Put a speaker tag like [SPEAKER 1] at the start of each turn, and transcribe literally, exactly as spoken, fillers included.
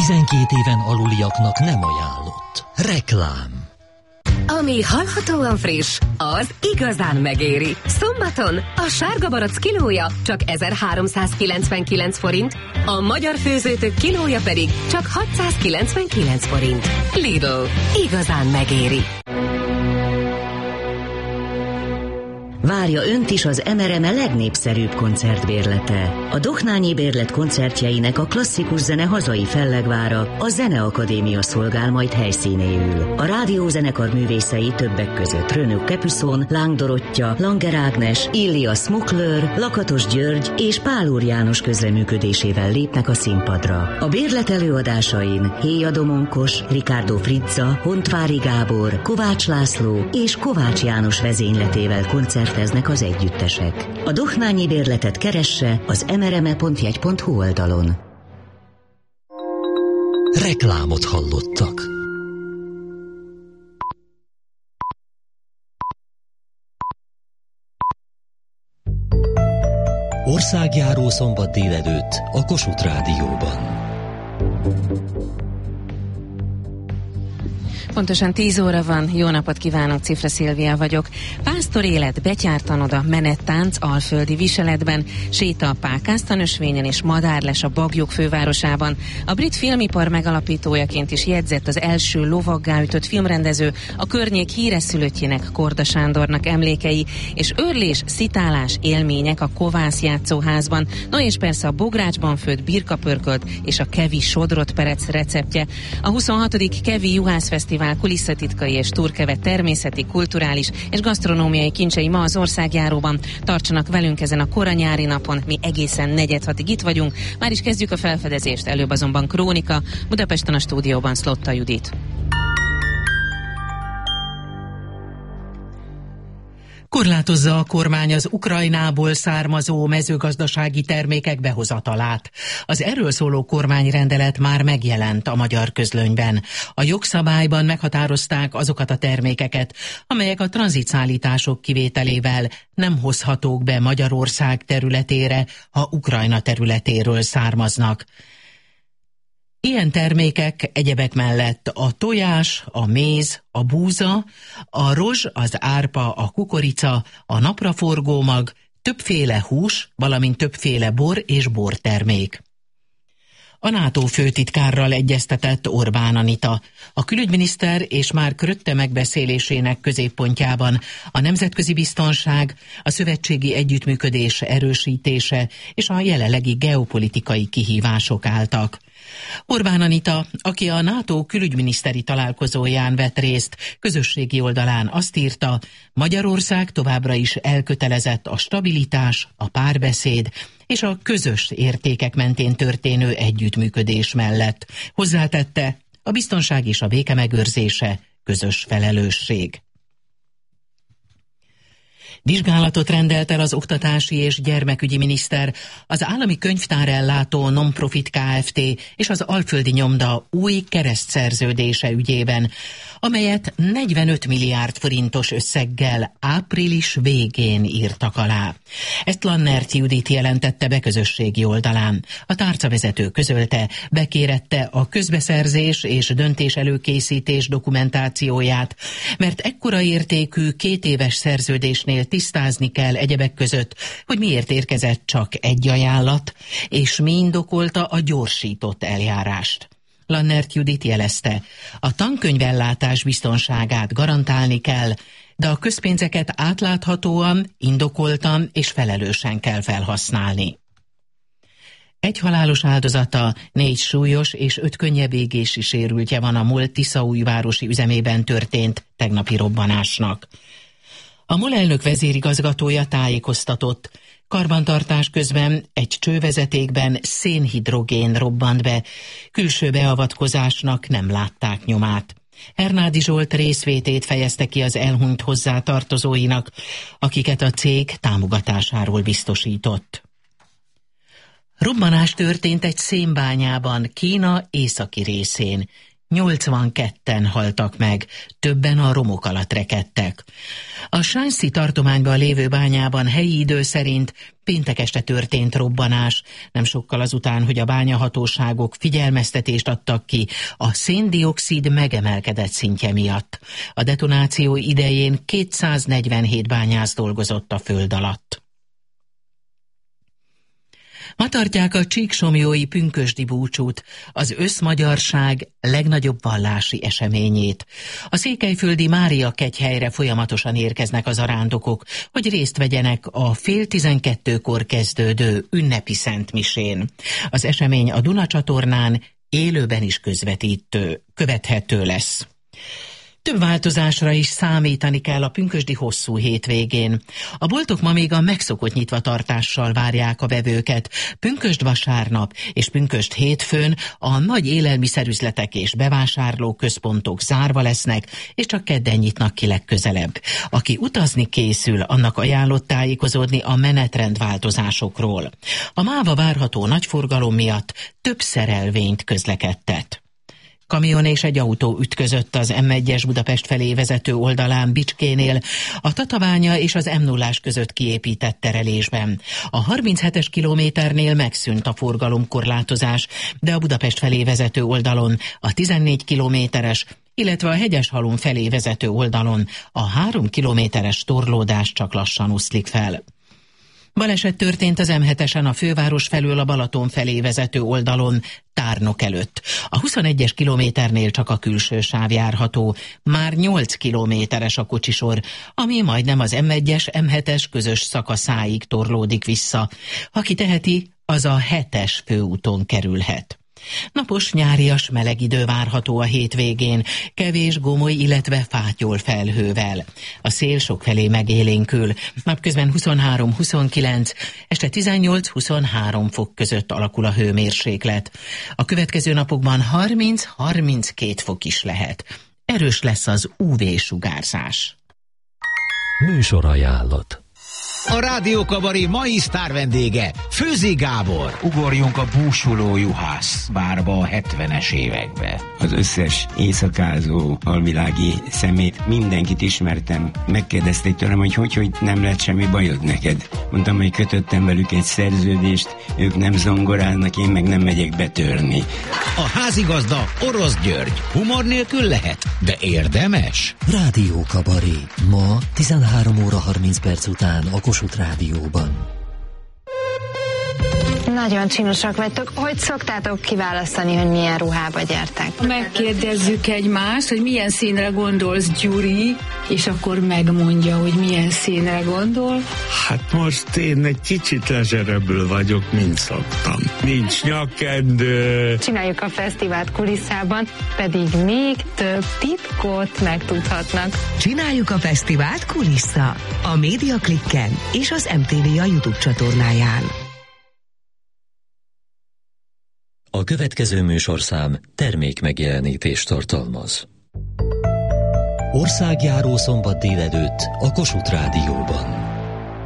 [SPEAKER 1] tizenkét éven aluliaknak nem ajánlott. Reklám.
[SPEAKER 2] Ami hallhatóan friss, az igazán megéri. Szombaton a sárga barack kilója csak ezerháromszázkilencvenkilenc forint, a magyar főzőtök kilója pedig csak hatszázkilencvenkilenc forint. Lidl, igazán megéri.
[SPEAKER 3] Várja önt is az em er em legnépszerűbb koncertbérlete. A Dohnányi Bérlet koncertjeinek a klasszikus zene hazai fellegvára, a Zeneakadémia szolgál majd helyszínéül. A rádiózenekar művészei többek között Rönök Kepüszon, Láng Dorottya, Langer Ágnes, Illia Smukler, Lakatos György és Pál Úr János közreműködésével lépnek a színpadra. A bérlet előadásain Héja Domonkos, Ricardo Frizza, Hontvári Gábor, Kovács László és Kovács János vezényletével koncert eznek az együttesek. A Dohnányi Bérletet keresse az mrme pont jegy pont hu oldalon.
[SPEAKER 1] Reklámot hallottak. Országjáró szombat délelőtt a Kossuth Rádióban.
[SPEAKER 4] Pontosan tíz óra van, jó napot kívánok, Cifra Szilvia vagyok. Pásztor élet, betyártanoda, menettánc, alföldi viseletben, séta a Pákásztan ösvényen és madárles a Baglyok fővárosában. A brit filmipar megalapítójaként is jegyzett az első lovaggá ütött filmrendező, a környék híres szülöttjének, Korda Sándornak emlékei, és őrlés, szitálás, élmények a Kovász játszóházban, no és persze a bográcsban főtt birkapörkölt és a kevi sodrott perec receptje. A huszonhatodik Kevi Juhász Fesztivál kulisszatitkai és turkeve természeti, kulturális és gasztronómiai kincsei ma az országjáróban. Tartsanak velünk ezen a kora nyári napon, mi egészen negyedhatig itt vagyunk. Már is kezdjük a felfedezést, előbb azonban krónika, Budapesten a stúdióban Szlotta Judit.
[SPEAKER 5] Korlátozza a kormány az Ukrajnából származó mezőgazdasági termékek behozatalát. Az erről szóló kormányrendelet már megjelent a magyar közlönyben. A jogszabályban meghatározták azokat a termékeket, amelyek a tranzitszállítások kivételével nem hozhatók be Magyarország területére, ha Ukrajna területéről származnak. Ilyen termékek egyebek mellett a tojás, a méz, a búza, a rozs, az árpa, a kukorica, a napraforgómag, többféle hús, valamint többféle bor és bortermék. A NATO főtitkárral egyeztetett Orbán Anita. A külügyminiszter és Mark Rutte megbeszélésének középpontjában a nemzetközi biztonság, a szövetségi együttműködés erősítése és a jelenlegi geopolitikai kihívások álltak. Orbán Anita, aki a NATO külügyminiszteri találkozóján vett részt, közösségi oldalán azt írta, Magyarország továbbra is elkötelezett a stabilitás, a párbeszéd és a közös értékek mentén történő együttműködés mellett. Hozzátette, a biztonság és a béke megőrzése közös felelősség. Vizsgálatot rendelt el az oktatási és gyermekügyi miniszter az állami könyvtárellátó Non-Profit Kft. És az Alföldi Nyomda új keresztszerződése ügyében, amelyet negyvenöt milliárd forintos összeggel április végén írtak alá. Ezt Lannert Judit jelentette be közösségi oldalán. A tárcavezető közölte, bekérette a közbeszerzés és döntés előkészítés dokumentációját, mert ekkora értékű két éves szerződésnél tisztázni kell egyebek között, hogy miért érkezett csak egy ajánlat, és mi indokolta a gyorsított eljárást. Lannert Judit jelezte, a tankönyvellátás biztonságát garantálni kell, de a közpénzeket átláthatóan, indokoltan és felelősen kell felhasználni. Egy halálos áldozata, négy súlyos és öt könnyebb égési sérültje van a MOL tiszaújvárosi üzemében történt tegnapi robbanásnak. A MOL elnök vezérigazgatója tájékoztatott, karbantartás közben egy csővezetékben szénhidrogén robbant be, külső beavatkozásnak nem látták nyomát. Hernádi Zsolt részvétét fejezte ki az elhunyt hozzátartozóinak, akiket a cég támogatásáról biztosított. Robbanás történt egy szénbányában, Kína északi részén. nyolcvanketten haltak meg, többen a romok alatt rekedtek. A Shanxi tartományban lévő bányában helyi idő szerint péntek este történt robbanás, nem sokkal azután, hogy a bányahatóságok figyelmeztetést adtak ki a széndioxid megemelkedett szintje miatt. A detonáció idején kétszáznegyvenhét bányász dolgozott a föld alatt. Ma tartják a csíksomlyói pünkösdi búcsút, az összmagyarság legnagyobb vallási eseményét. A székelyföldi Mária kegyhelyre folyamatosan érkeznek az arándokok, hogy részt vegyenek a fél tizenkettőkor kezdődő ünnepi szentmisén. Az esemény a Duna csatornán élőben is közvetítő, követhető lesz. Több változásra is számítani kell a pünkösdi hosszú hétvégén. A boltok ma még a megszokott nyitvatartással várják a vevőket. Pünkösd vasárnap és pünkösd hétfőn a nagy élelmiszerüzletek és bevásárlóközpontok zárva lesznek, és csak kedden nyitnak ki legközelebb. Aki utazni készül, annak ajánlott tájékozódni a menetrendváltozásokról. A máva várható nagy forgalom miatt több szerelvényt közlekedtet. Kamion és egy autó ütközött az em egyes Budapest felé vezető oldalán Bicskénél, a Tatabánya és az em nullás között kiépített terelésben. A harminchetes kilométernél megszűnt a forgalomkorlátozás, de a Budapest felé vezető oldalon a tizennégy kilométeres, illetve a Hegyeshalom felé vezető oldalon a három kilométeres torlódás csak lassan oszlik fel. Baleset történt az em hetesen a főváros felől a Balaton felé vezető oldalon, Tárnok előtt. A huszonegyes kilométernél csak a külső sáv járható, már nyolc kilométeres a kocsisor, ami majdnem az em egyes em hetes közös szakaszáig torlódik vissza. Ha ki teheti, az a hetes főúton kerülhet. Napos, nyárias, meleg idő várható a hétvégén, kevés gomoly, illetve fátyol felhővel. A szél sokfelé megélénkül, napközben huszonhárom-huszonkilenc, este tizennyolc-huszonhárom fok között alakul a hőmérséklet. A következő napokban harminc-harminckét fok is lehet. Erős lesz az ú vé-sugárzás.
[SPEAKER 1] Műsorajánlat.
[SPEAKER 6] A Rádió Kabaré mai sztár vendége Főzi Gábor.
[SPEAKER 7] Ugorjunk a búsuló juhász bárba a hetvenes évekbe. Az összes éjszakázó alvilági szemét, mindenkit ismertem. Megkérdezték tőlem, hogy hogy, hogy nem lett semmi bajod neked. Mondtam, hogy kötöttem velük egy szerződést, ők nem zongorálnak, én meg nem megyek betörni.
[SPEAKER 6] A házigazda Orosz György. Humor nélkül lehet, de érdemes.
[SPEAKER 1] Rádió Kabaré. Ma tizenhárom óra harminc perc után a Kossuth Rádióban.
[SPEAKER 8] Nagyon csinosak vagytok. Hogy szoktátok kiválasztani, hogy milyen ruhába gyertek?
[SPEAKER 9] Megkérdezzük egymást, hogy milyen színre gondolsz, Gyuri, és akkor megmondja, hogy milyen színre gondol.
[SPEAKER 10] Hát most én egy kicsit lezserebből vagyok, mint szoktam. Nincs nyakkendő.
[SPEAKER 8] Csináljuk a fesztivált kulisszában, pedig még több titkot megtudhatnak.
[SPEAKER 11] Csináljuk a fesztivált kulissza. A Média Klikken és az em té vé a YouTube csatornáján.
[SPEAKER 1] A következő műsorszám termék megjelenítést tartalmaz. Országjáró szombat délelőtt a Kossuth Rádióban.